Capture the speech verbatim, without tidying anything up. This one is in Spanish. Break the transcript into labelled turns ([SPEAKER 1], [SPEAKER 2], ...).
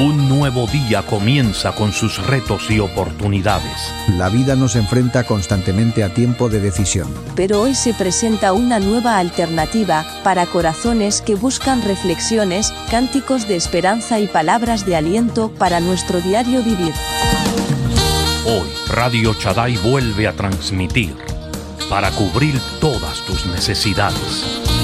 [SPEAKER 1] Un nuevo día comienza con sus retos y oportunidades.
[SPEAKER 2] La vida nos enfrenta constantemente a tiempo de decisión.
[SPEAKER 3] Pero hoy se presenta una nueva alternativa para corazones que buscan reflexiones, cánticos de esperanza y palabras de aliento para nuestro diario vivir.
[SPEAKER 1] Hoy, Radio Shaddai vuelve a transmitir para cubrir todas tus necesidades.